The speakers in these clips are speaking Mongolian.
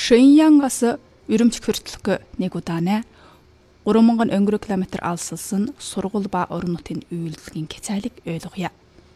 Шэньянгаас Үрүмч хүртэлх нэг удаанаа 3000 өнгөрөг километр алсалсан сургууль ба орон нутгийн үйлдвэрийн хязгаарлыг ойлгоё.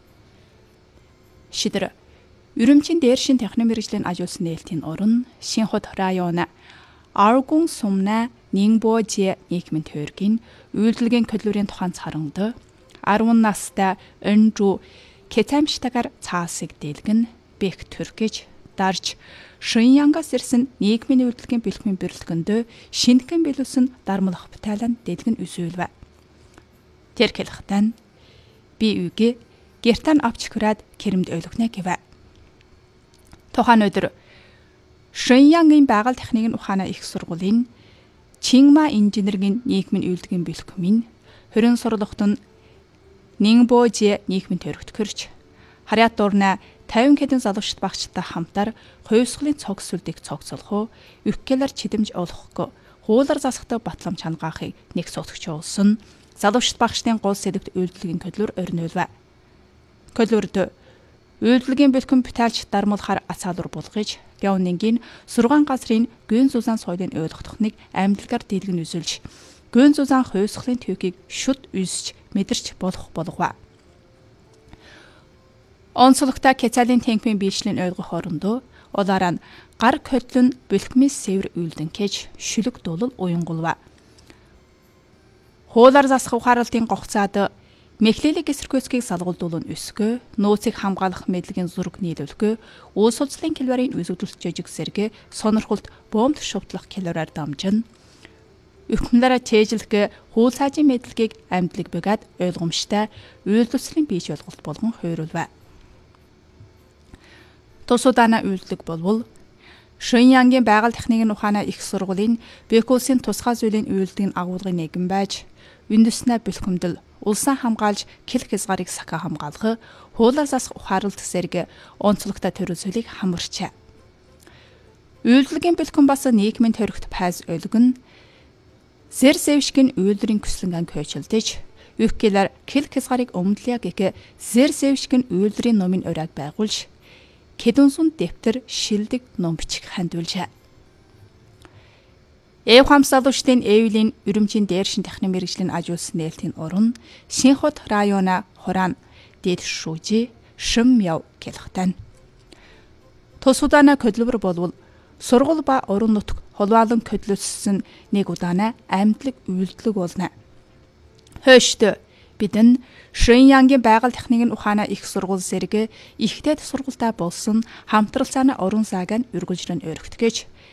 Шидэр Үрүмчийн дээршин техник мэргэжлийн ажуулсан нээлтийн орон Шинхот район Аргун сумна Нингбожи нийгмийн тойргийн үйлдвэрийн хөдөлмөрийн тухайн царангад 10 настай Энжу Кэтамштагаар цаасыг дэлгэн бэх төркөж дарж Шэньянгаас ирсэн нийгмийн үйлдвэрийн бэлтгэмийн бэрлэгэнд шинхэн билүүсэн дармлах баталан дэлгэн үзүүлвэ. Тэр хэлэхтэн би үгүй гертан авч хүрээд керэмд ойлгоно гэвэ. Тухайн өдөр Шэньянгийн байгаль техникийн ухааны их сургуулийн Чинма инженерийн нийгмийн үйлдвэрийн бэлтгэмийн 20 сургалтад нь Нингбожи нийгмийн тойрогт гэрч харьяат дуурна 50 хэдэн залуучд багчтай хамтар хувьсгалын цогц сүлдийг цогцолох, үхгэлэр чидэмж олохгүй, хуулар засахтай батлам чангаахыг нэг сутгч олсон залуучд багчдын гол сэдвт үйлдвэрийн хөдлөр орниулва. Хөдлөрд үйлдвэрийн бэлтгэм бүтээлч дармуулахаар ацаалуур булгаж, Гяонингийн сургаан газрын гүн зузаан соёлын ойлгохдохныг амьдлагаар дэлгэн үзүүлж, гүн зузаан хувьсгалын төвхийг шүд үзэж мэдэрч болох болгова. Онцлогтой Кецалийн техникийн биечлэн ойлгох орондоо улаараа нь гар хөдлөн бэлтгэмийн сэвэр үйлдэн кэж шүлэг дулал уянгулва. Хуулар засах ухаарлын гогцоод мэхлэлэг эсэргүүцгийг салгуулдуулан өсгөө, нөөцийг хамгаалах мэдлэгийн зураг нийлүүлэхөө, улс улсын килварын үзэгдүүлэлт жижиг зэрэг сонирхолт бомб шувтлах килвараар дамжин, өхмлөрө чэжлэх хуул цаажийн мэдлэгийг амьдлаг бөгөөд ойлгомжтой үйлдвэрлэлийн бийж ойлголт болгон хойруулва. Тусуудаана үйлдэлэг болвол Шэньянгийн байгаль техникийн ухааны их сургуулийн Бекулсын тусгай зүйлийн үйлдвэрийн агуулгын нэгэн байж, үндэснэ бэлтгэмдэл улсаа хамгаалж хэл хязгаарыг сахиа хамгаалах, хуулаар засах ухаарлт зэрэг онцлогтой төрөлсөлийг хамарчаа. Үйлдвэрийн бэлтгэм бас нийгмийн тойрогт пайз ойлгон зэр зэвшгийн үйлдвэрийн көслөнгөн көчлөж, үхгэлэр хэл хязгаарыг өмдлөе гэх зэр зэвшгийн үйлдвэрийн номын ураг байгуулж, Кэдүнсүн дэвтэр шилдэг ном бичих хандуулжаа. Хамсалуучдын Эвлийн Үрүмчийн дээршин техник мэргэжлийн ажуулсан нээлтийн орон Шинхот района Хоран дэд шүүжи Шимяв гэлхтэн. Тусуудаана хөдлөвөр болвол сургууль ба орон нутг холбоолон хөдлөссөн нэг удаанаа амьдлаг үйлдэлэг болно. Хөөшдөө бидэн Шэньянгийн байгаль техникийн ухааны их сургууль зэрэг ихтэй сургуультай болсон хамтралцааны орон зайг нь үргэлжлэн өргөтгөж